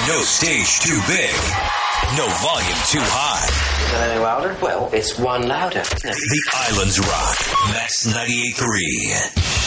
No stage too big. No volume too high. Is that any louder? Well, it's one louder. The Islands rock. Max 98.3.